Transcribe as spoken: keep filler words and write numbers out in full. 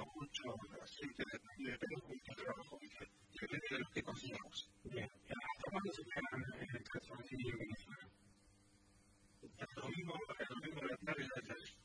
mucho aceite, depende mucho del trabajo, depende de lo que consigamos. Bien, ¿hasta cuándo se quedan en el calzoncillo venezolano? El domingo, el domingo de la tarde ya es